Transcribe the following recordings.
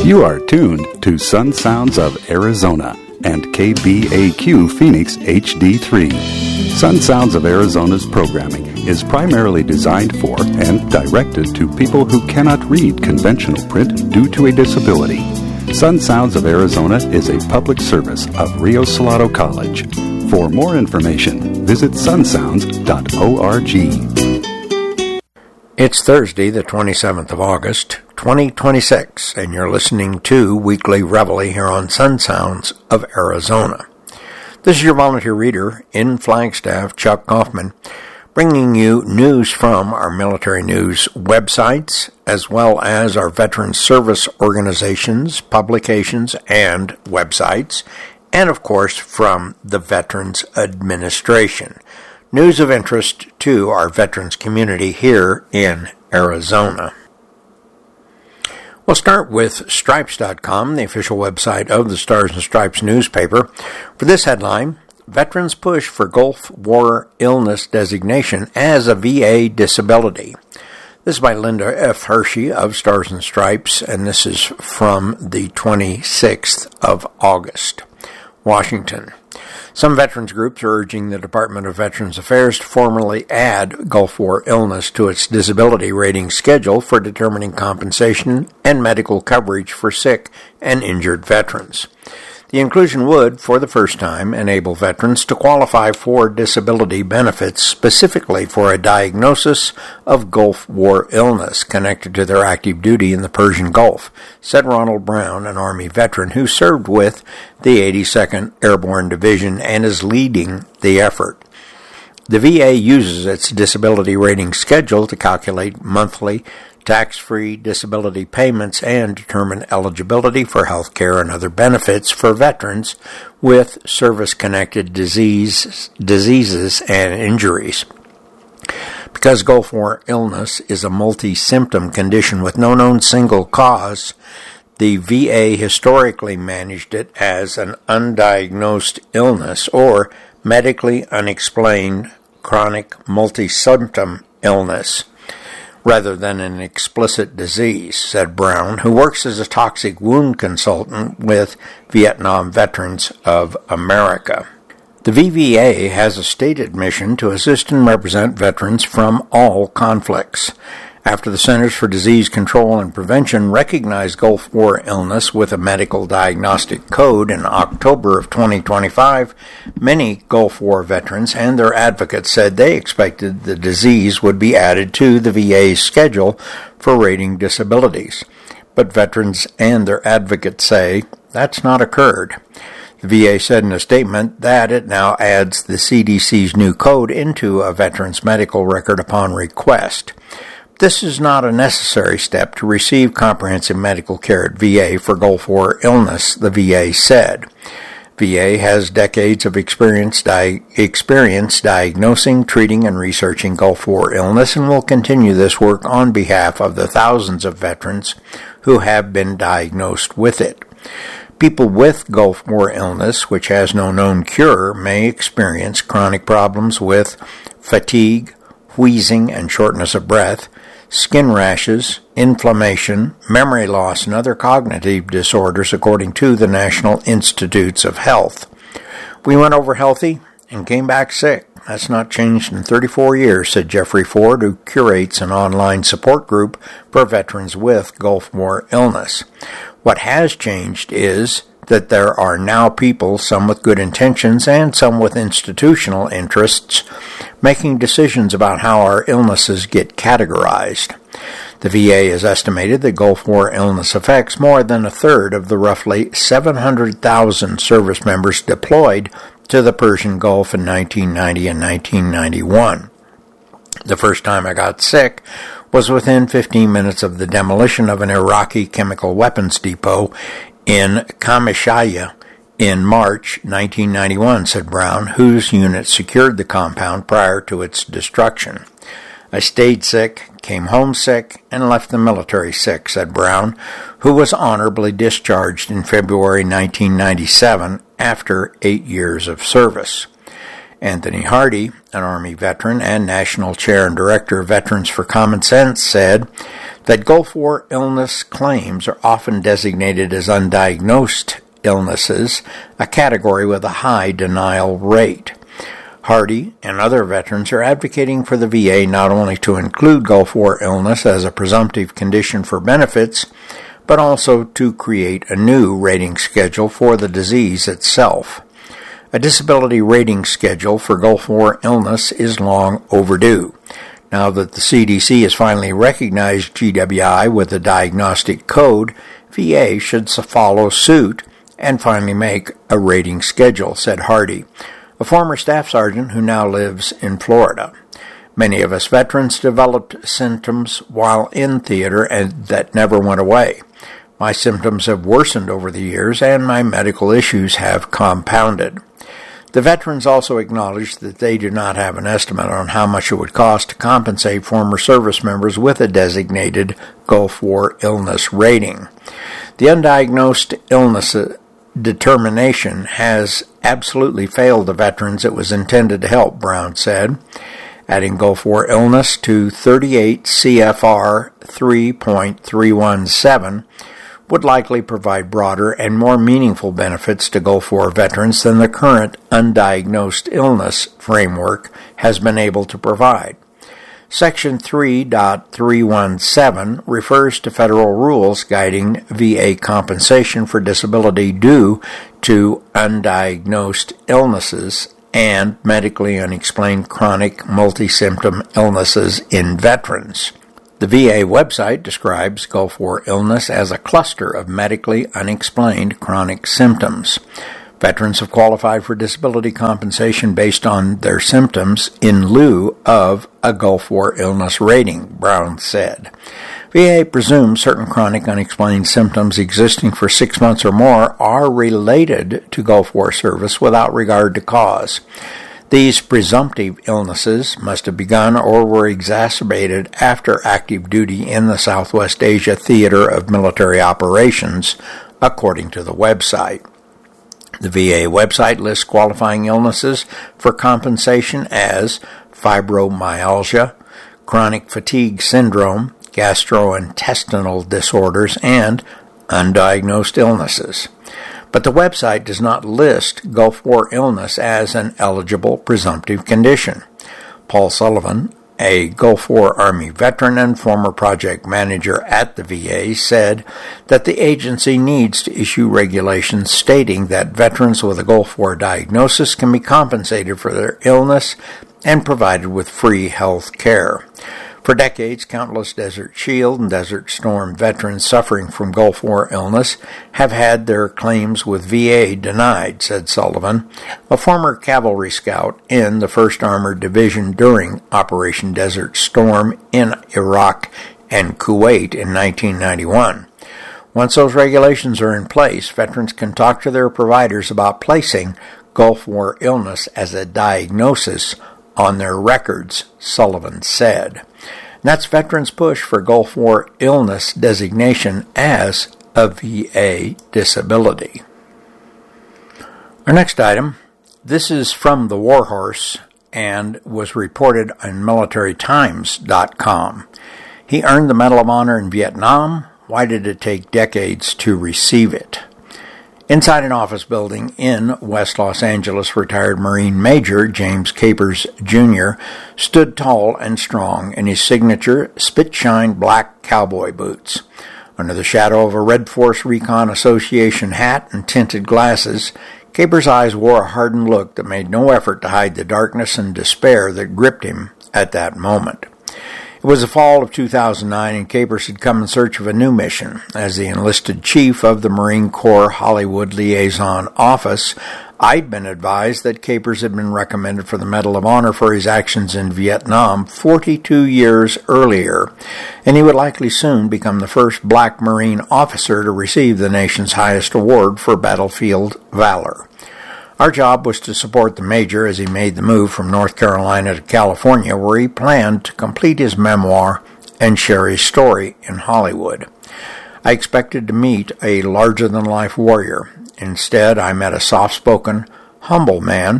You are tuned to Sun Sounds of Arizona and KBAQ Phoenix HD3. Sun Sounds of Arizona's programming is primarily designed for and directed to people who cannot read conventional print due to a disability. Sun Sounds of Arizona is a public service of Rio Salado College. For more information, visit sunsounds.org. It's Thursday, the 27th of August, 2026, and you're listening to Weekly Reveille here on Sun Sounds of Arizona. This is your volunteer reader in Flagstaff, Chuck Kaufman, bringing you news from our military news websites, as well as our veteran service organizations, publications, and websites, and of course from the Veterans Administration. News of interest to our veterans community here in Arizona. We'll start with Stripes.com, the official website of the Stars and Stripes newspaper. For this headline, Veterans push for Gulf War illness designation as a VA disability. This is by Linda F. Hershey of Stars and Stripes, and this is from the 26th of August. Washington. Some veterans groups are urging the Department of Veterans Affairs to formally add Gulf War illness to its disability rating schedule for determining compensation and medical coverage for sick and injured veterans. The inclusion would, for the first time, enable veterans to qualify for disability benefits specifically for a diagnosis of Gulf War illness connected to their active duty in the Persian Gulf, said Ronald Brown, an Army veteran who served with the 82nd Airborne Division and is leading the effort. The VA uses its disability rating schedule to calculate monthly tax-free disability payments and determine eligibility for health care and other benefits for veterans with service-connected diseases and injuries. Because Gulf War illness is a multi-symptom condition with no known single cause, the VA historically managed it as an undiagnosed illness or medically unexplained chronic multi-symptom illness, rather than an explicit disease, said Brown, who works as a toxic wound consultant with Vietnam Veterans of America. The VVA has a stated mission to assist and represent veterans from all conflicts. After the Centers for Disease Control and Prevention recognized Gulf War illness with a medical diagnostic code in October of 2025, many Gulf War veterans and their advocates said they expected the disease would be added to the VA's schedule for rating disabilities. But veterans and their advocates say that's not occurred. The VA said in a statement that it now adds the CDC's new code into a veteran's medical record upon request. This is not a necessary step to receive comprehensive medical care at VA for Gulf War illness, the VA said. VA has decades of experience diagnosing, treating, and researching Gulf War illness and will continue this work on behalf of the thousands of veterans who have been diagnosed with it. People with Gulf War illness, which has no known cure, may experience chronic problems with fatigue, wheezing, and shortness of breath, skin rashes, inflammation, memory loss, and other cognitive disorders, according to the National Institutes of Health. We went over healthy and came back sick. That's not changed in 34 years, said Jeffrey Ford, who curates an online support group for veterans with Gulf War illness. What has changed is that there are now people, some with good intentions and some with institutional interests, making decisions about how our illnesses get categorized. The VA has estimated that Gulf War illness affects more than a third of the roughly 700,000 service members deployed to the Persian Gulf in 1990 and 1991. The first time I got sick was within 15 minutes of the demolition of an Iraqi chemical weapons depot in Qamishliya in March 1991, said Brown, whose unit secured the compound prior to its destruction. I stayed sick, came home sick, and left the military sick, said Brown, who was honorably discharged in February 1997 after 8 years of service. Anthony Hardy, an Army veteran and National Chair and Director of Veterans for Common Sense, said that Gulf War illness claims are often designated as undiagnosed illnesses, a category with a high denial rate. Hardy and other veterans are advocating for the VA not only to include Gulf War illness as a presumptive condition for benefits, but also to create a new rating schedule for the disease itself. A disability rating schedule for Gulf War illness is long overdue. Now that the CDC has finally recognized GWI with a diagnostic code, VA should follow suit and finally make a rating schedule, said Hardy, a former staff sergeant who now lives in Florida. Many of us veterans developed symptoms while in theater and that never went away. My symptoms have worsened over the years and my medical issues have compounded. The veterans also acknowledged that they do not have an estimate on how much it would cost to compensate former service members with a designated Gulf War illness rating. The undiagnosed illness determination has absolutely failed the veterans it was intended to help, Brown said, adding Gulf War illness to 38 CFR 3.317 would likely provide broader and more meaningful benefits to Gulf War veterans than the current undiagnosed illness framework has been able to provide. Section 3.317 refers to federal rules guiding VA compensation for disability due to undiagnosed illnesses and medically unexplained chronic multi-symptom illnesses in veterans. The VA website describes Gulf War illness as a cluster of medically unexplained chronic symptoms. Veterans have qualified for disability compensation based on their symptoms in lieu of a Gulf War illness rating, Brown said. VA presumes certain chronic unexplained symptoms existing for 6 months or more are related to Gulf War service without regard to cause. These presumptive illnesses must have begun or were exacerbated after active duty in the Southwest Asia Theater of Military Operations, according to the website. The VA website lists qualifying illnesses for compensation as fibromyalgia, chronic fatigue syndrome, gastrointestinal disorders, and undiagnosed illnesses. But the website does not list Gulf War illness as an eligible presumptive condition. Paul Sullivan, a Gulf War Army veteran and former project manager at the VA, said that the agency needs to issue regulations stating that veterans with a Gulf War diagnosis can be compensated for their illness and provided with free health care. For decades, countless Desert Shield and Desert Storm veterans suffering from Gulf War illness have had their claims with VA denied, said Sullivan, a former cavalry scout in the 1st Armored Division during Operation Desert Storm in Iraq and Kuwait in 1991. Once those regulations are in place, veterans can talk to their providers about placing Gulf War illness as a diagnosis on their records, Sullivan said. And that's veterans' push for Gulf War illness designation as a VA disability. Our next item, this is from the Warhorse and was reported on militarytimes.com. He earned the Medal of Honor in Vietnam. Why did it take decades to receive it? Inside an office building in West Los Angeles, retired Marine Major James Capers, Jr. stood tall and strong in his signature spit-shine black cowboy boots. Under the shadow of a Red Force Recon Association hat and tinted glasses, Capers' eyes wore a hardened look that made no effort to hide the darkness and despair that gripped him at that moment. It was the fall of 2009, and Capers had come in search of a new mission. As the enlisted chief of the Marine Corps Hollywood Liaison Office, I'd been advised that Capers had been recommended for the Medal of Honor for his actions in Vietnam 42 years earlier, and he would likely soon become the first black Marine officer to receive the nation's highest award for battlefield valor. Our job was to support the Major as he made the move from North Carolina to California, where he planned to complete his memoir and share his story in Hollywood. I expected to meet a larger-than-life warrior. Instead, I met a soft-spoken, humble man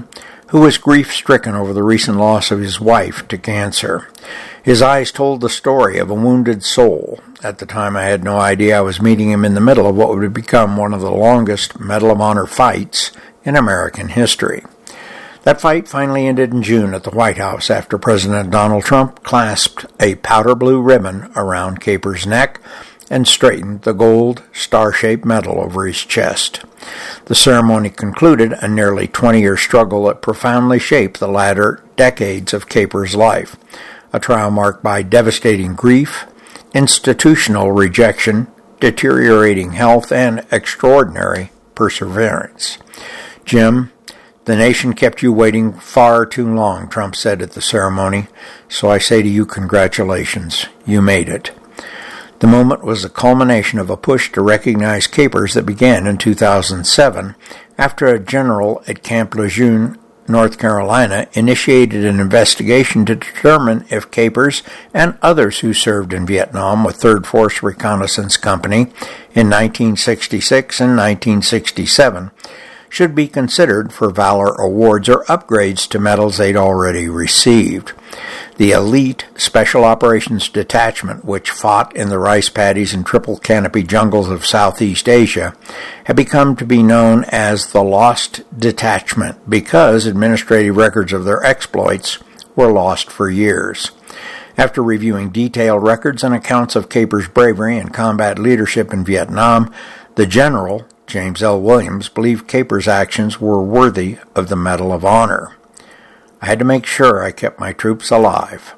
who was grief-stricken over the recent loss of his wife to cancer. His eyes told the story of a wounded soul. At the time, I had no idea I was meeting him in the middle of what would become one of the longest Medal of Honor fights in American history. That fight finally ended in June at the White House after President Donald Trump clasped a powder blue ribbon around Capers' neck and straightened the gold star-shaped medal over his chest. The ceremony concluded a nearly 20-year struggle that profoundly shaped the latter decades of Capers' life, a trial marked by devastating grief, institutional rejection, deteriorating health, and extraordinary perseverance. "Jim, the nation kept you waiting far too long," Trump said at the ceremony, "so I say to you, congratulations. You made it." The moment was the culmination of a push to recognize Capers that began in 2007 after a general at Camp Lejeune, North Carolina, initiated an investigation to determine if Capers and others who served in Vietnam with 3rd Force Reconnaissance Company in 1966 and 1967 should be considered for valor awards or upgrades to medals they'd already received. The elite Special Operations Detachment, which fought in the rice paddies and triple canopy jungles of Southeast Asia, had become to be known as the Lost Detachment because administrative records of their exploits were lost for years. After reviewing detailed records and accounts of Capers' bravery and combat leadership in Vietnam, the general, James L. Williams, believed Capers' actions were worthy of the Medal of Honor. "I had to make sure I kept my troops alive."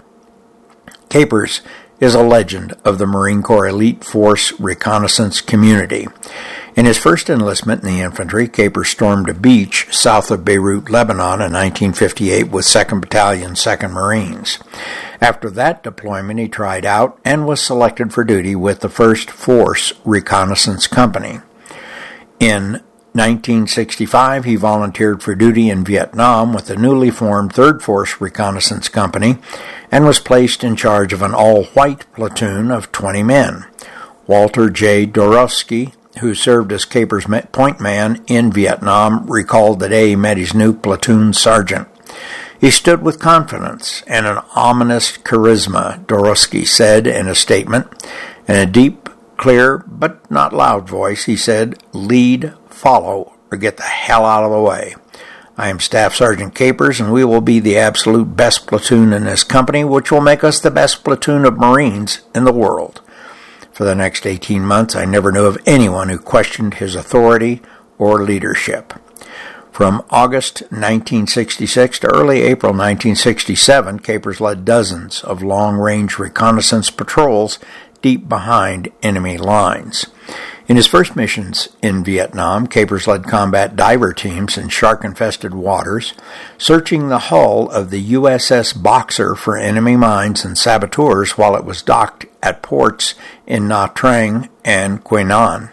Capers is a legend of the Marine Corps Elite Force reconnaissance community. In his first enlistment in the infantry, Capers stormed a beach south of Beirut, Lebanon in 1958 with 2nd Battalion, 2nd Marines. After that deployment, he tried out and was selected for duty with the 1st Force Reconnaissance Company. In 1965, he volunteered for duty in Vietnam with the newly formed 3rd Force Reconnaissance Company and was placed in charge of an all-white platoon of 20 men. Walter J. Dorowski, who served as Capers' point man in Vietnam, recalled the day he met his new platoon sergeant. "He stood with confidence and an ominous charisma," Dorowski said in a statement. In a deep, clear, but not loud voice, he said, "Lead, follow, or get the hell out of the way. I am Staff Sergeant Capers, and we will be the absolute best platoon in this company, which will make us the best platoon of Marines in the world." For the next 18 months, I never knew of anyone who questioned his authority or leadership. From August 1966 to early April 1967, Capers led dozens of long-range reconnaissance patrols deep behind enemy lines. In his first missions in Vietnam, Capers led combat diver teams in shark-infested waters, searching the hull of the USS Boxer for enemy mines and saboteurs while it was docked at ports in Nha Trang and Quy Nhon.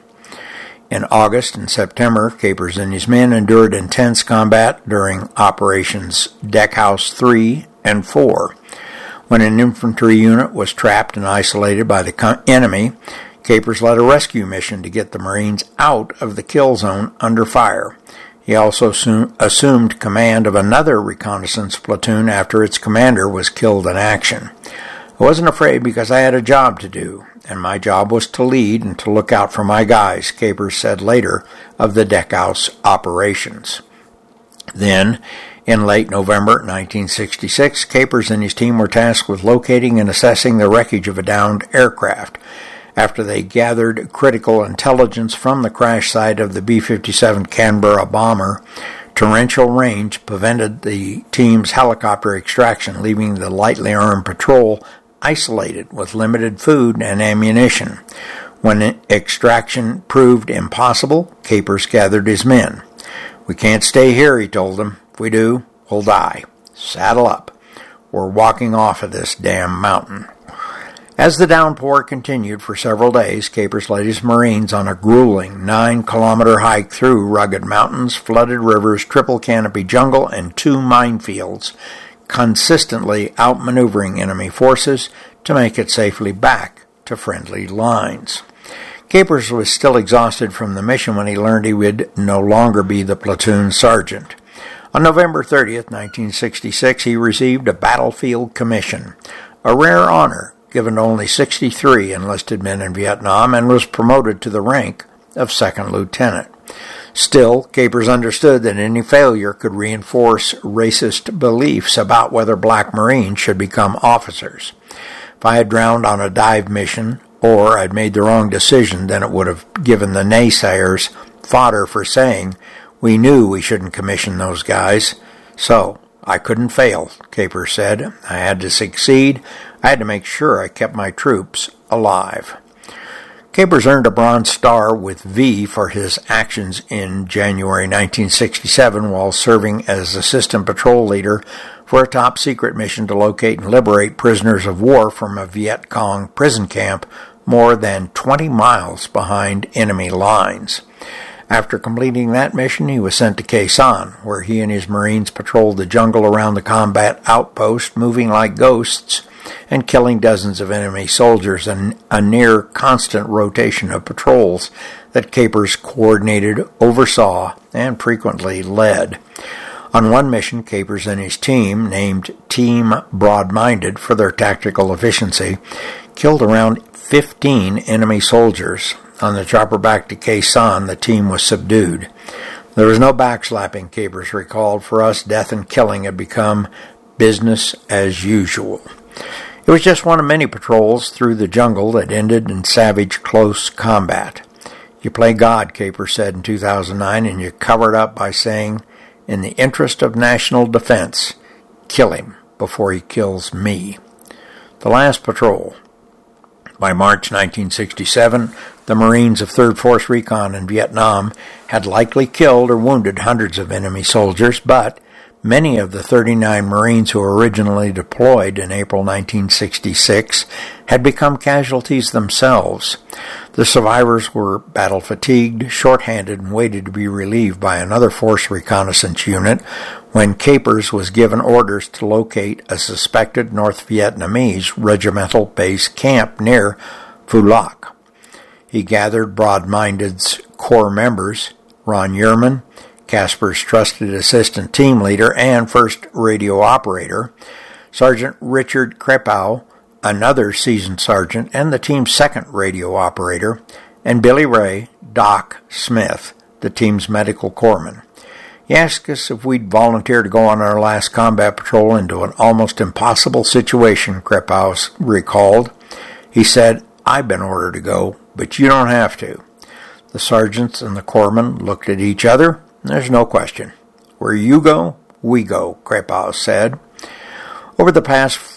In August and September, Capers and his men endured intense combat during Operations Deckhouse 3 and 4. When an infantry unit was trapped and isolated by the enemy, Capers led a rescue mission to get the Marines out of the kill zone under fire. He also assumed command of another reconnaissance platoon after its commander was killed in action. "I wasn't afraid because I had a job to do, and my job was to lead and to look out for my guys," Capers said later of the Deckhouse operations. Then, in late November 1966, Capers and his team were tasked with locating and assessing the wreckage of a downed aircraft. After they gathered critical intelligence from the crash site of the B-57 Canberra bomber, torrential rain prevented the team's helicopter extraction, leaving the lightly armed patrol isolated with limited food and ammunition. When extraction proved impossible, Capers gathered his men. "We can't stay here," he told them. "If we do, we'll die. Saddle up. We're walking off of this damn mountain." As the downpour continued for several days, Capers led his Marines on a grueling 9-kilometer hike through rugged mountains, flooded rivers, triple canopy jungle, and 2 minefields, consistently outmaneuvering enemy forces to make it safely back to friendly lines. Capers was still exhausted from the mission when he learned he would no longer be the platoon sergeant. On November 30th, 1966, he received a Battlefield Commission, a rare honor given to only 63 enlisted men in Vietnam, and was promoted to the rank of second lieutenant. Still, Capers understood that any failure could reinforce racist beliefs about whether black Marines should become officers. If I had drowned on a dive mission, or I'd made the wrong decision, then it would have given the naysayers fodder for saying, "We knew we shouldn't commission those guys." So, I couldn't fail, Capers said. I had to succeed. I had to make sure I kept my troops alive. Capers earned a Bronze Star with V for his actions in January 1967 while serving as assistant patrol leader for a top-secret mission to locate and liberate prisoners of war from a Viet Cong prison camp more than 20 miles behind enemy lines. After completing that mission, he was sent to Khe Sanh, where he and his Marines patrolled the jungle around the combat outpost, moving like ghosts and killing dozens of enemy soldiers in a near-constant rotation of patrols that Capers coordinated, oversaw, and frequently led. On one mission, Capers and his team, named Team Broad-Minded for their tactical efficiency, killed around 15 enemy soldiers. On the chopper back to Khe Sanh, the team was subdued. There was no backslapping, Capers recalled. For us, death and killing had become business as usual. It was just one of many patrols through the jungle that ended in savage close combat. You play God, Capers said in 2009, and you cover it up by saying, "In the interest of national defense, kill him before he kills me." The last patrol. By March 1967, the Marines of 3rd Force Recon in Vietnam had likely killed or wounded hundreds of enemy soldiers, but many of the 39 Marines who were originally deployed in April 1966 had become casualties themselves. The survivors were battle-fatigued, short-handed, and waited to be relieved by another force reconnaissance unit when Capers was given orders to locate a suspected North Vietnamese regimental base camp near Phu Loc. He gathered Broad-Minded's core members, Ron Yearman, Casper's trusted assistant team leader and first radio operator, Sergeant Richard Krepow, another seasoned sergeant and the team's second radio operator, and Billy Ray, Doc Smith, the team's medical corpsman. He asked us if we'd volunteer to go on our last combat patrol into an almost impossible situation, Krepow recalled. He said, "I've been ordered to go, but you don't have to." The sergeants and the corpsmen looked at each other. "There's no question. Where you go, we go," Krepow said. Over the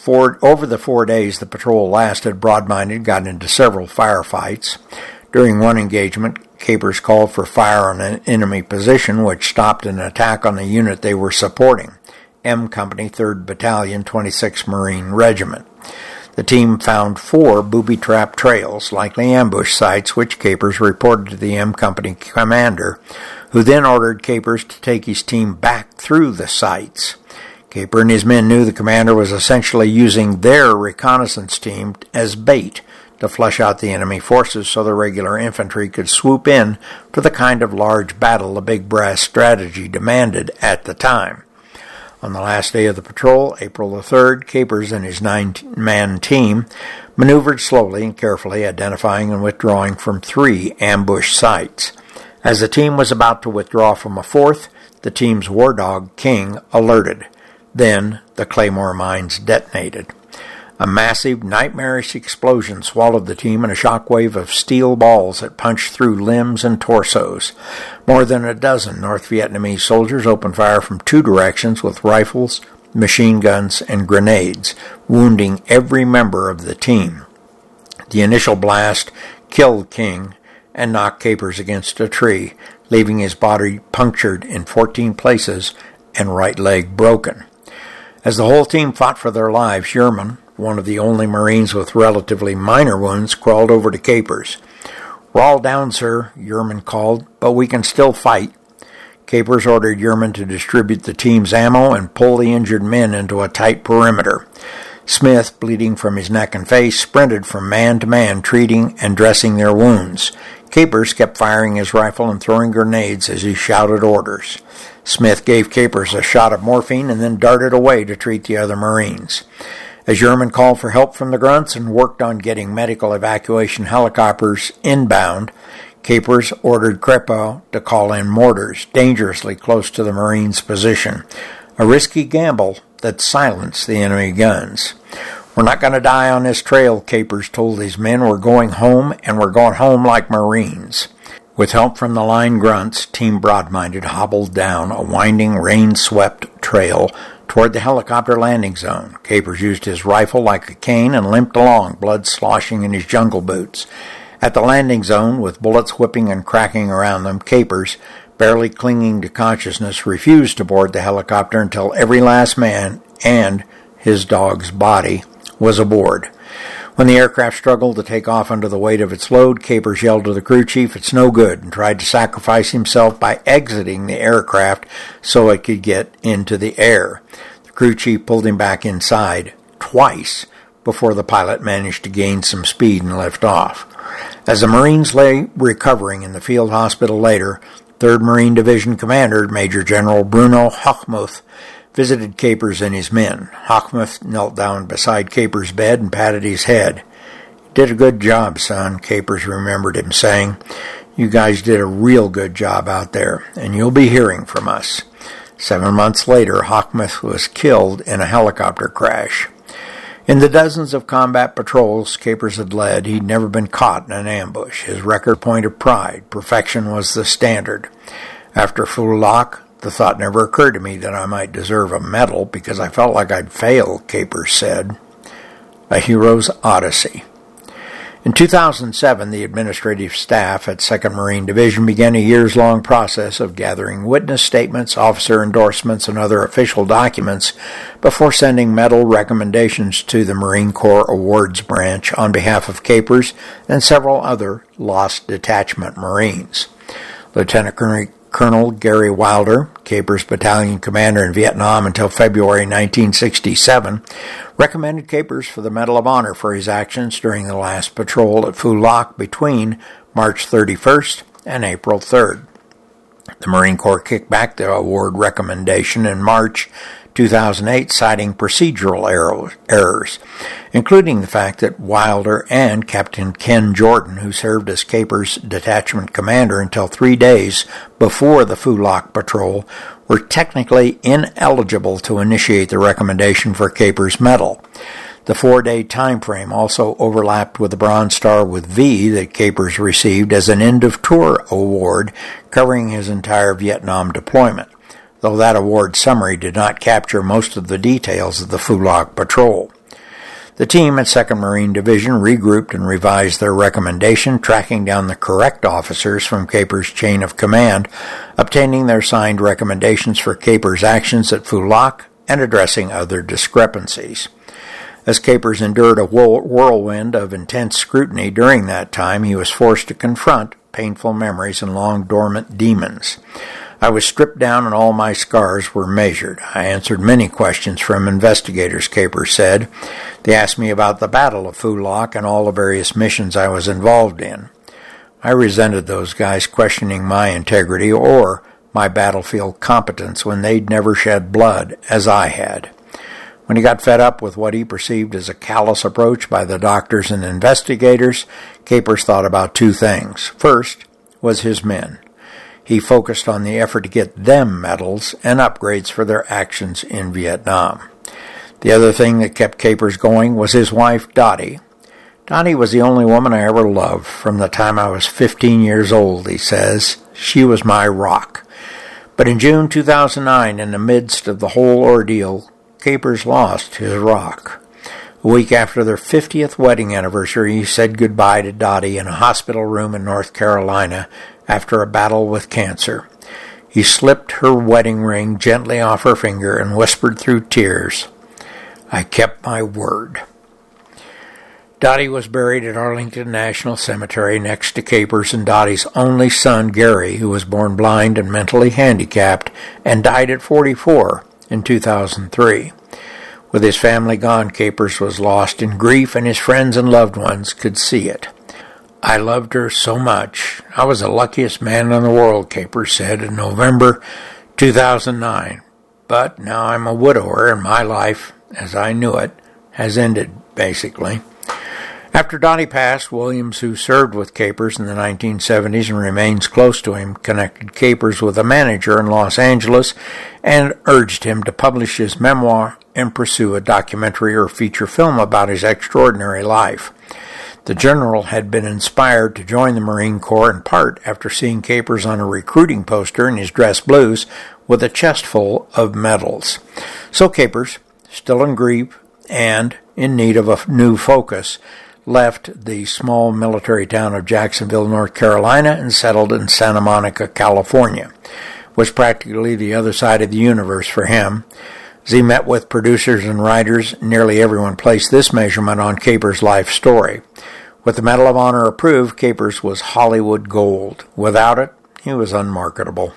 4 days the patrol lasted, Broad-Minded got into several firefights. During one engagement, Capers called for fire on an enemy position, which stopped an attack on the unit they were supporting, M Company, 3rd Battalion, 26th Marine Regiment. The team found 4 booby-trap trails, likely ambush sites, which Capers reported to the M Company commander, who then ordered Capers to take his team back through the sites. Caper and his men knew the commander was essentially using their reconnaissance team as bait to flush out the enemy forces so the regular infantry could swoop in for the kind of large battle the big brass strategy demanded at the time. On the last day of the patrol, April the 3rd, Capers and his 9-man team maneuvered slowly and carefully, identifying and withdrawing from 3 ambush sites. As the team was about to withdraw from a 4th, the team's war dog, King, alerted. Then the Claymore mines detonated. A massive, nightmarish explosion swallowed the team in a shockwave of steel balls that punched through limbs and torsos. More than a dozen North Vietnamese soldiers opened fire from 2 directions with rifles, machine guns, and grenades, wounding every member of the team. The initial blast killed King and knocked Capers against a tree, leaving his body punctured in 14 places and right leg broken. As the whole team fought for their lives, Yearman, one of the only Marines with relatively minor wounds, crawled over to Capers. "We're all down, sir," Yearman called, "but we can still fight." Capers ordered Yearman to distribute the team's ammo and pull the injured men into a tight perimeter. Smith, bleeding from his neck and face, sprinted from man to man, treating and dressing their wounds. Capers kept firing his rifle and throwing grenades as he shouted orders. Smith gave Capers a shot of morphine and then darted away to treat the other Marines. As Sherman called for help from the grunts and worked on getting medical evacuation helicopters inbound, Capers ordered Crepeau to call in mortars dangerously close to the Marines' position, a risky gamble that silenced the enemy guns. "We're not going to die on this trail," Capers told his men. "We're going home, and we're going home like Marines." With help from the line grunts, Team Broad-Minded hobbled down a winding, rain-swept trail toward the helicopter landing zone. Capers used his rifle like a cane and limped along, blood sloshing in his jungle boots. At the landing zone, with bullets whipping and cracking around them, Capers, barely clinging to consciousness, refused to board the helicopter until every last man and his dog's body was aboard. When the aircraft struggled to take off under the weight of its load, Capers yelled to the crew chief, "It's no good," and tried to sacrifice himself by exiting the aircraft so it could get into the air. The crew chief pulled him back inside twice before the pilot managed to gain some speed and lift off. As the Marines lay recovering in the field hospital later, 3rd Marine Division Commander Major General Bruno Hochmuth visited Capers and his men. Hochmuth knelt down beside Capers' bed and patted his head. "You did a good job, son," Capers remembered him saying. "You guys did a real good job out there, and you'll be hearing from us." 7 months later, Hochmuth was killed in a helicopter crash. In the dozens of combat patrols Capers had led, he'd never been caught in an ambush. His record point of pride, perfection was the standard. After Phú Lộc, the thought never occurred to me that I might deserve a medal because I felt like I'd failed, Capers said. A Hero's Odyssey. In 2007, the administrative staff at 2nd Marine Division began a years-long process of gathering witness statements, officer endorsements, and other official documents before sending medal recommendations to the Marine Corps Awards Branch on behalf of Capers and several other lost detachment Marines. Lieutenant Colonel Gary Wilder, Capers battalion commander in Vietnam until February 1967, recommended Capers for the Medal of Honor for his actions during the last patrol at Phú Lộc between March 31st and April 3rd. The Marine Corps kicked back the award recommendation in March 2008, citing procedural errors, including the fact that Wilder and Captain Ken Jordan, who served as Capers' detachment commander until 3 days before the Phú Lộc patrol, were technically ineligible to initiate the recommendation for Capers' medal. The 4-day time frame also overlapped with the Bronze Star with V that Capers received as an end-of-tour award covering his entire Vietnam deployment, though that award summary did not capture most of the details of the Phú Lộc patrol. The team at 2nd Marine Division regrouped and revised their recommendation, tracking down the correct officers from Capers' chain of command, obtaining their signed recommendations for Capers' actions at Phú Lộc, and addressing other discrepancies. As Capers endured a whirlwind of intense scrutiny during that time, he was forced to confront painful memories and long-dormant demons. I was stripped down and all my scars were measured. I answered many questions from investigators, Capers said. They asked me about the Battle of Phú Lộc and all the various missions I was involved in. I resented those guys questioning my integrity or my battlefield competence when they'd never shed blood as I had. When he got fed up with what he perceived as a callous approach by the doctors and investigators, Capers thought about 2 things. First was his men. He focused on the effort to get them medals and upgrades for their actions in Vietnam. The other thing that kept Capers going was his wife, Dottie. Dottie was the only woman I ever loved from the time I was 15 years old, he says. She was my rock. But in June 2009, in the midst of the whole ordeal, Capers lost his rock. A week after their 50th wedding anniversary, he said goodbye to Dottie in a hospital room in North Carolina after a battle with cancer. He slipped her wedding ring gently off her finger and whispered through tears, "I kept my word." Dottie was buried at Arlington National Cemetery next to Capers and Dottie's only son, Gary, who was born blind and mentally handicapped and died at 44 in 2003. With his family gone, Capers was lost in grief, and his friends and loved ones could see it. "I loved her so much. I was the luckiest man in the world," Capers said in November 2009. But now I'm a widower and my life, as I knew it, has ended, basically. After Donnie passed, Williams, who served with Capers in the 1970s and remains close to him, connected Capers with a manager in Los Angeles and urged him to publish his memoir and pursue a documentary or feature film about his extraordinary life. The general had been inspired to join the Marine Corps in part after seeing Capers on a recruiting poster in his dress blues with a chest full of medals. So Capers, still in grief and in need of a new focus, left the small military town of Jacksonville, North Carolina, and settled in Santa Monica, California. It was practically the other side of the universe for him. As he met with producers and writers, nearly everyone placed this measurement on Capers' life story. With the Medal of Honor approved, Capers was Hollywood gold. Without it, he was unmarketable.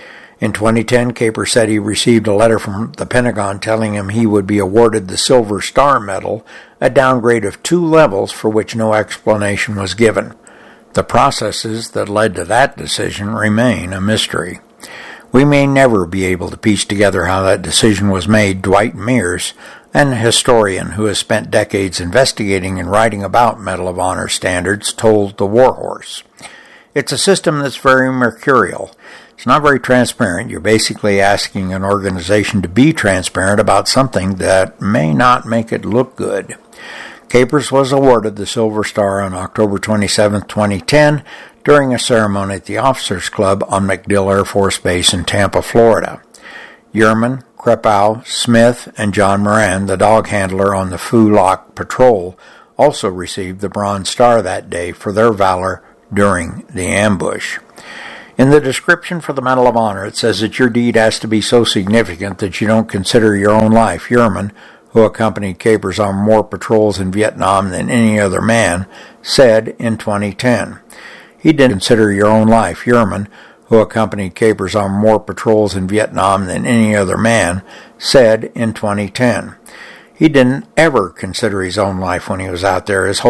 In 2010, Capers said he received a letter from the Pentagon telling him he would be awarded the Silver Star Medal, a downgrade of 2 levels for which no explanation was given. The processes that led to that decision remain a mystery. We may never be able to piece together how that decision was made. Dwight Mears, an historian who has spent decades investigating and writing about Medal of Honor standards, told the War Horse. It's a system that's very mercurial. It's not very transparent. You're basically asking an organization to be transparent about something that may not make it look good. Capers was awarded the Silver Star on October 27, 2010, during a ceremony at the Officers Club on MacDill Air Force Base in Tampa, Florida. Yerman, Krepow, Smith, and John Moran, the dog handler on the Phu Loc Patrol, also received the Bronze Star that day for their valor during the ambush. In the description for the Medal of Honor, it says that your deed has to be so significant that you don't consider your own life. Yerman, who accompanied Capers on more patrols in Vietnam than any other man, said in 2010. He didn't consider your own life. Yerman, who accompanied Capers on more patrols in Vietnam than any other man, said in 2010. He didn't ever consider his own life when he was out there. His